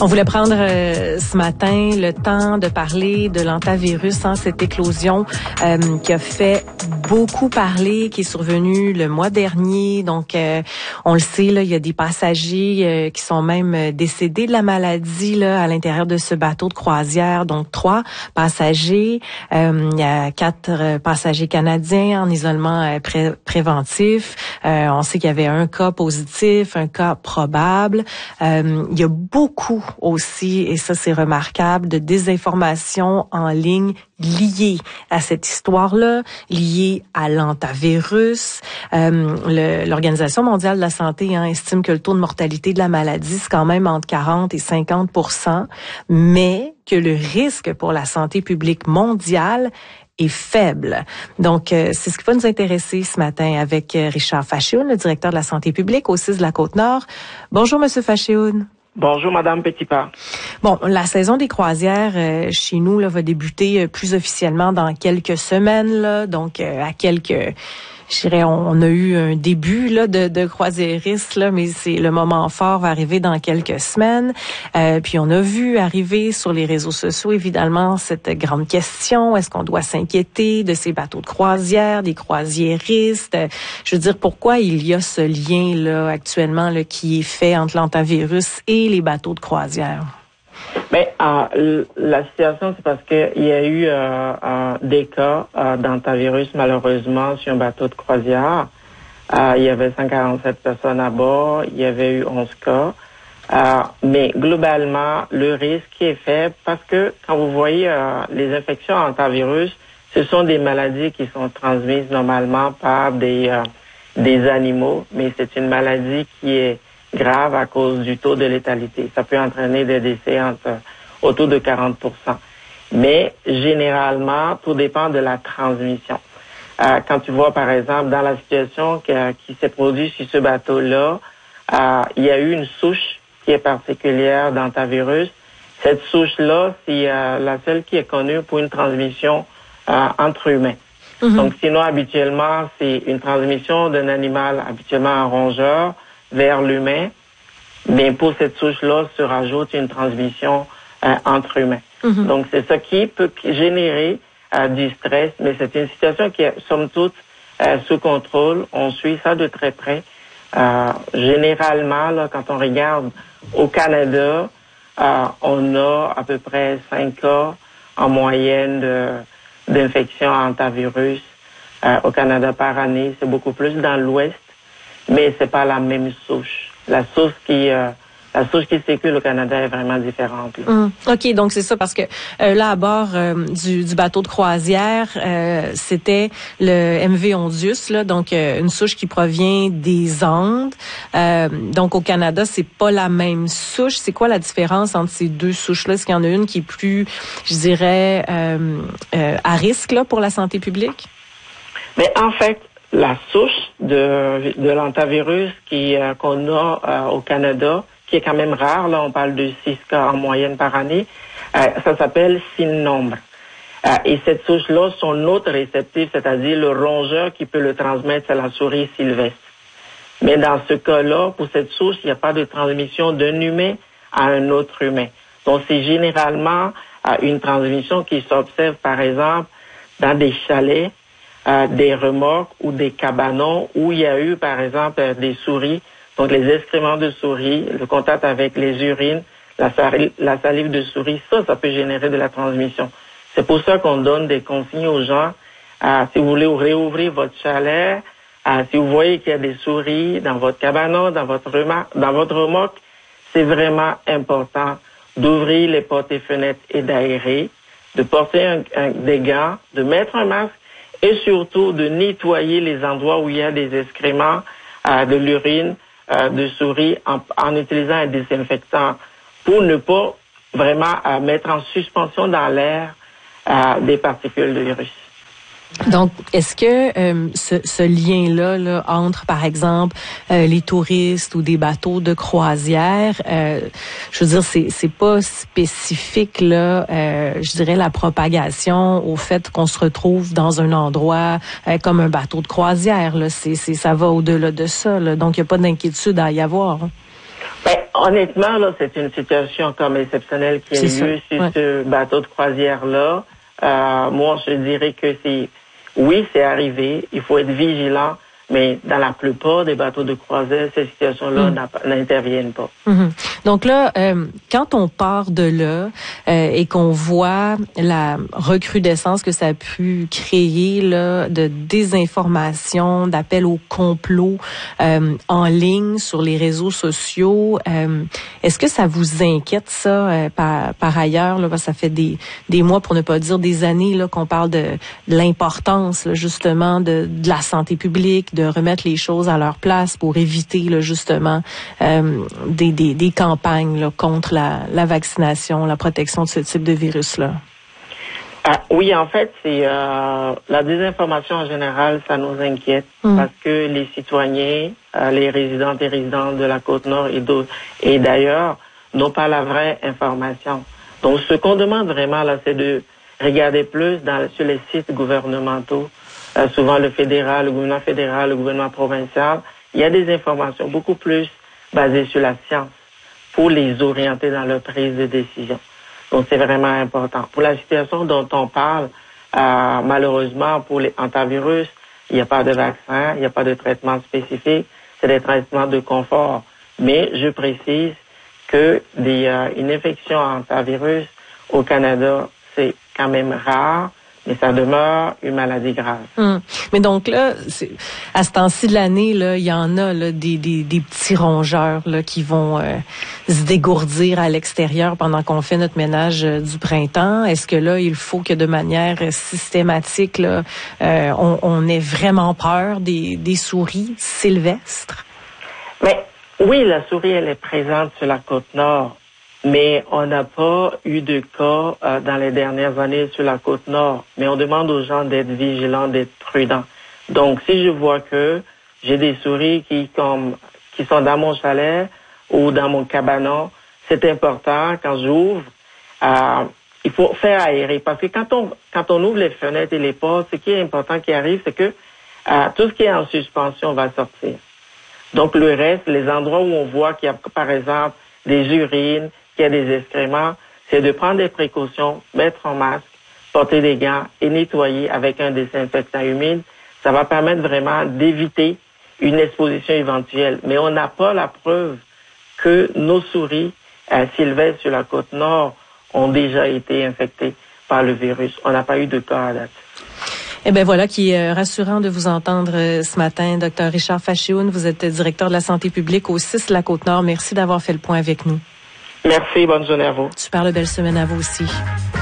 On voulait prendre ce matin le temps de parler de l'hantavirus, cette éclosion qui a fait beaucoup parler, qui est survenue le mois dernier. Donc, on le sait, là, il y a des passagers qui sont même décédés de la maladie là, à l'intérieur de ce bateau de croisière. Donc, 3 passagers. Il y a 4 passagers canadiens en isolement préventif. On sait qu'il y avait un cas positif, un cas probable. Il y a beaucoup aussi, et ça c'est remarquable, de désinformation en ligne liée à cette histoire-là, liée à l'hantavirus. L'Organisation mondiale de la santé estime que le taux de mortalité de la maladie, c'est quand même entre 40 et 50%, mais que le risque pour la santé publique mondiale est faible. Donc, c'est ce qui va nous intéresser ce matin avec Richard Fachioun, le directeur de la santé publique au CIS de la Côte-Nord. Bonjour, Monsieur Fachioun. Bonjour, Madame Petitpas. Bon, la saison des croisières chez nous là, va débuter plus officiellement dans quelques semaines. Là, donc, à quelques... Je dirais, on a eu un début là de croisiéristes, là, mais c'est le moment fort va arriver dans quelques semaines. Puis on a vu arriver sur les réseaux sociaux, évidemment, cette grande question, est-ce qu'on doit s'inquiéter de ces bateaux de croisière, des croisiéristes? Je veux dire, pourquoi il y a ce lien-là actuellement là, qui est fait entre l'hantavirus et les bateaux de croisière? Mais la situation, c'est parce qu'il y a eu des cas d'hantavirus, malheureusement, sur un bateau de croisière. Il y avait 147 personnes à bord, il y avait eu 11 cas. Mais globalement, le risque est faible parce que quand vous voyez les infections à hantavirus, ce sont des maladies qui sont transmises normalement par des animaux, mais c'est une maladie qui est grave à cause du taux de létalité. Ça peut entraîner des décès autour de 40%. Mais généralement, tout dépend de la transmission. Quand tu vois, par exemple, dans la situation qui s'est produite sur ce bateau-là, il y a eu une souche qui est particulière d'hantavirus. Cette souche-là, c'est la seule qui est connue pour une transmission entre humains. Mm-hmm. Donc, sinon, habituellement, c'est une transmission d'un animal, habituellement un rongeur, vers l'humain, mais pour cette souche-là se rajoute une transmission entre humains. Mm-hmm. Donc, c'est ça qui peut générer du stress, mais c'est une situation qui est, somme toute, sous contrôle. On suit ça de très près. Généralement, là, quand on regarde au Canada, on a à peu près 5 cas en moyenne d'infection à hantavirus au Canada par année. C'est beaucoup plus dans l'Ouest, mais c'est pas la même souche. La souche qui circule au Canada est vraiment différente. OK, donc c'est ça parce que là à bord du bateau de croisière, c'était le MV Ondius là, donc une souche qui provient des Andes. Donc au Canada, c'est pas la même souche. C'est quoi la différence entre ces deux souches-là? Est-ce qu'il y en a une qui est plus, je dirais, à risque là pour la santé publique? Mais en fait, la souche de l'hantavirus qu'on a au Canada, qui est quand même rare, là on parle de 6 cas en moyenne par année, ça s'appelle SIN-nombre. Et cette souche-là, son autre réceptif, c'est-à-dire le rongeur qui peut le transmettre, c'est la souris sylvestre. Mais dans ce cas-là, pour cette souche, il n'y a pas de transmission d'un humain à un autre humain. Donc c'est généralement une transmission qui s'observe, par exemple, dans des chalets, des remorques ou des cabanons où il y a eu, par exemple, des souris, donc les excréments de souris, le contact avec les urines, la salive de souris, ça peut générer de la transmission. C'est pour ça qu'on donne des consignes aux gens. Si vous voulez réouvrir votre chalet, si vous voyez qu'il y a des souris dans votre cabanon, dans votre remorque, c'est vraiment important d'ouvrir les portes et fenêtres et d'aérer, de porter des gants, de mettre un masque, et surtout de nettoyer les endroits où il y a des excréments, de l'urine, de souris en utilisant un désinfectant pour ne pas vraiment mettre en suspension dans l'air des particules de virus. Donc, est-ce que ce lien-là là, entre, par exemple, les touristes ou des bateaux de croisière, je veux dire, c'est pas spécifique là, je dirais la propagation au fait qu'on se retrouve dans un endroit comme un bateau de croisière. Là, ça va au-delà de ça. Là, donc, il n'y a pas d'inquiétude à y avoir. Ben, honnêtement, là, c'est une situation comme exceptionnelle qui a eu lieu sur ce bateau de croisière-là. Moi, je dirais que oui, c'est arrivé. Il faut être vigilant. Mais dans la plupart des bateaux de croisière, ces situations-là n'interviennent pas. Donc là, quand on part de là et qu'on voit la recrudescence que ça a pu créer là, de désinformation, d'appels au complot en ligne sur les réseaux sociaux, est-ce que ça vous inquiète ça par ailleurs? Là, parce que ça fait des mois, pour ne pas dire des années, là, qu'on parle de l'importance là, justement de la santé publique, de remettre les choses à leur place pour éviter là, justement des campagnes là, contre la vaccination, la protection de ce type de virus-là. Oui, en fait, c'est la désinformation en général, ça nous inquiète parce que les citoyens, les résidentes et résidents de la Côte-Nord et d'autres, et d'ailleurs, n'ont pas la vraie information. Donc, ce qu'on demande vraiment là, c'est de regarder plus sur les sites gouvernementaux. Souvent le gouvernement fédéral, le gouvernement provincial, il y a des informations beaucoup plus basées sur la science pour les orienter dans leur prise de décision. Donc, c'est vraiment important. Pour la situation dont on parle, malheureusement, pour les hantavirus, il n'y a pas de vaccin, il n'y a pas de traitement spécifique, c'est des traitements de confort. Mais je précise que une infection à hantavirus au Canada, c'est quand même rare. Mais ça demeure une maladie grave. Mais donc là, à ce temps-ci de l'année, là, il y en a là, des petits rongeurs là, qui vont se dégourdir à l'extérieur pendant qu'on fait notre ménage du printemps. Est-ce que là, il faut que de manière systématique, là, on ait vraiment peur des souris sylvestres? Mais oui, la souris, elle est présente sur la Côte-Nord. Mais on n'a pas eu de cas dans les dernières années sur la Côte-Nord. Mais on demande aux gens d'être vigilants, d'être prudents. Donc, si je vois que j'ai des souris qui sont dans mon chalet ou dans mon cabanon, c'est important, quand j'ouvre, il faut faire aérer. Parce que quand on ouvre les fenêtres et les portes, ce qui est important qui arrive, c'est que tout ce qui est en suspension va sortir. Donc, le reste, les endroits où on voit qu'il y a, par exemple, des urines, qu'il y a des excréments, c'est de prendre des précautions, mettre un masque, porter des gants et nettoyer avec un désinfectant humide. Ça va permettre vraiment d'éviter une exposition éventuelle. Mais on n'a pas la preuve que nos souris sylvestres sur la Côte-Nord ont déjà été infectées par le virus. On n'a pas eu de cas à date. Eh bien voilà qui est rassurant de vous entendre ce matin, Dr Richard Fachioun. Vous êtes directeur de la santé publique au 6 la Côte-Nord. Merci d'avoir fait le point avec nous. Merci, bonne journée à vous. Super belle semaine à vous aussi.